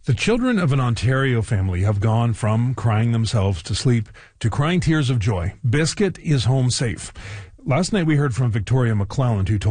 The children of an Ontario family have gone from crying themselves to sleep to crying tears of joy. Biscuit is home safe. Last night we heard from Victoria McClelland, who told